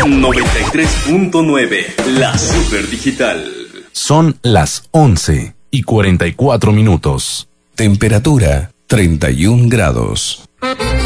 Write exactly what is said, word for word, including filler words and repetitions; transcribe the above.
noventa y tres punto nueve, la Super Digital. Son las once y cuarenta y cuatro minutos. Temperatura treinta y un grados.